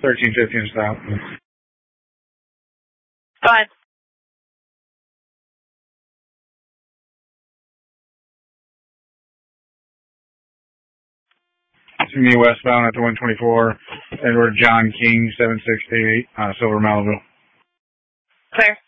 1315 stop. Go ahead. To me westbound at the 124, Edward John King, 7688, Silver Malibu. Clear.